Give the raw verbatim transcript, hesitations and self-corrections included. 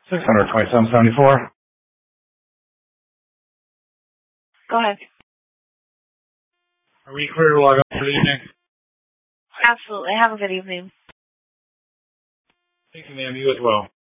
six hundred twenty-seven seventy-four. Go ahead. Are we clear to log on for the evening? Absolutely. Have a good evening. Thank you, ma'am. You as well.